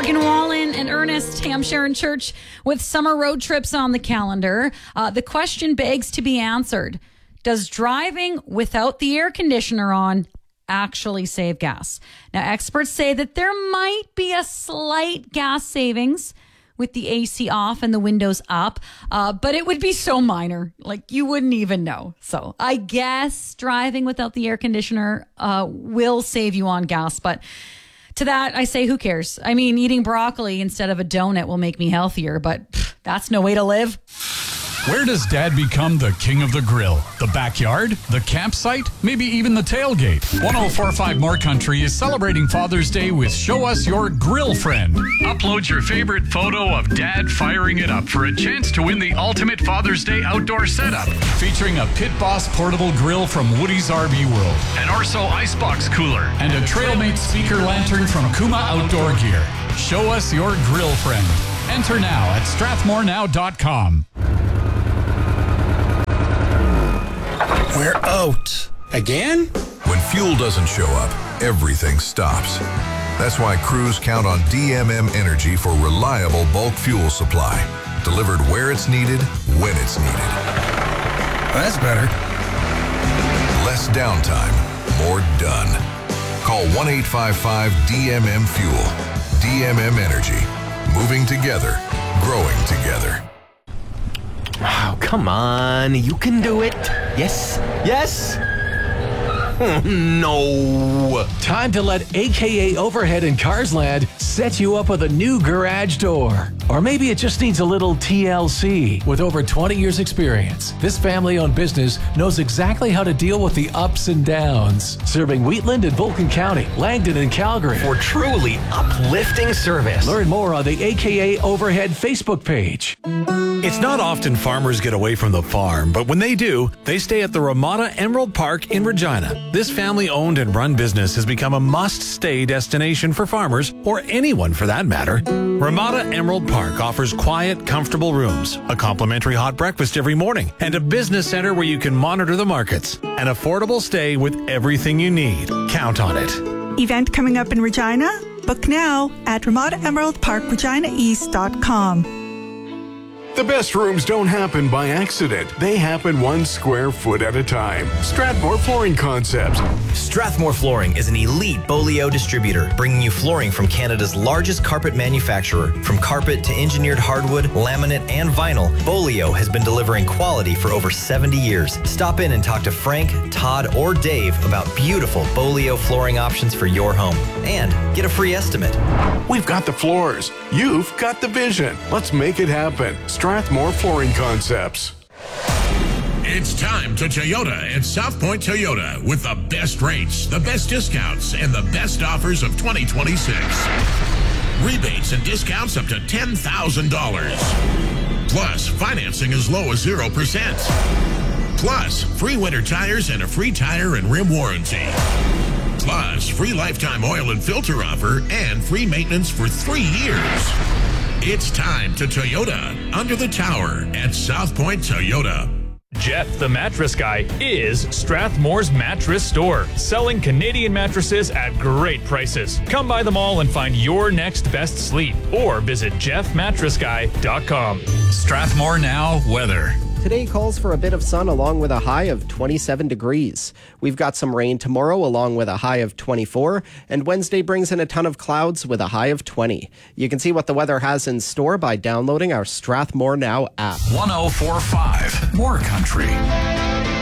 Morgan Wallen and Ernest. Hey, I'm Sharon Church with summer road trips on the calendar. The question begs to be answered. Does driving without the air conditioner on actually save gas? Now, experts say that there might be a slight gas savings with the AC off and the windows up, but it would be so minor, like you wouldn't even know. So I guess driving without the air conditioner will save you on gas, but to that, I say, who cares? I mean, eating broccoli instead of a donut will make me healthier, but that's no way to live. Where does Dad become the king of the grill? The backyard? The campsite? Maybe even the tailgate? 104.5 More Country is celebrating Father's Day with Show Us Your Grill Friend. Upload your favorite photo of Dad firing it up for a chance to win the ultimate Father's Day outdoor setup, featuring a Pit Boss portable grill from Woody's RV World, an Orso Icebox cooler, and a Trailmate speaker lantern from Kuma Outdoor Gear. Show Us Your Grill Friend. Enter now at strathmorenow.com. We're out. Again? When fuel doesn't show up, everything stops. That's why crews count on DMM Energy for reliable bulk fuel supply. Delivered where it's needed, when it's needed. That's better. Less downtime, more done. Call 1-855-DMM-FUEL. DMM Energy. Moving together, growing together. Oh, come on. You can do it. Yes. Yes. No. Time to let AKA Overhead in Carsland set you up with a new garage door. Or maybe it just needs a little TLC. With over 20 years experience, this family-owned business knows exactly how to deal with the ups and downs. Serving Wheatland and Vulcan County, Langdon and Calgary. For truly uplifting service. Learn more on the AKA Overhead Facebook page. It's not often farmers get away from the farm, but when they do, they stay at the Ramada Emerald Park in Regina. This family-owned and run business has become a must-stay destination for farmers, or anyone for that matter. Ramada Emerald Park offers quiet, comfortable rooms, a complimentary hot breakfast every morning, and a business center where you can monitor the markets. An affordable stay with everything you need. Count on it. Event coming up in Regina? Book now at RamadaEmeraldParkReginaEast.com. The best rooms don't happen by accident. They happen 1 square foot at a time. Strathmore Flooring Concepts. Strathmore Flooring is an elite Bolio distributor, bringing you flooring from Canada's largest carpet manufacturer. From carpet to engineered hardwood, laminate, and vinyl, Bolio has been delivering quality for over 70 years. Stop in and talk to Frank, Todd, or Dave about beautiful Bolio flooring options for your home. And get a free estimate. We've got the floors. You've got the vision. Let's make it happen. Strathmore Flooring Concepts. It's time to Toyota at South Point Toyota with the best rates, the best discounts, and the best offers of 2026. Rebates and discounts up to $10,000. Plus, financing as low as 0%. Plus, free winter tires and a free tire and rim warranty. Plus, free lifetime oil and filter offer and free maintenance for 3 years. It's time to Toyota under the tower at South Point Toyota. Jeff, the mattress guy, is Strathmore's mattress store, selling Canadian mattresses at great prices. Come by them all and find your next best sleep, or visit jeffmattressguy.com. Strathmore Now weather. Today calls for a bit of sun along with a high of 27 degrees. We've got some rain tomorrow along with a high of 24, and Wednesday brings in a ton of clouds with a high of 20. You can see what the weather has in store by downloading our Strathmore Now app. 104.5 More Country.